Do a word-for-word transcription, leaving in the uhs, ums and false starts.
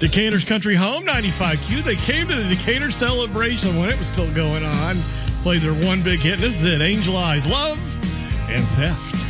Decatur's Country Home, ninety-five Q. They came to the Decatur celebration when it was still going on. Played their one big hit. This is it, Angel Eyes, Love and Theft.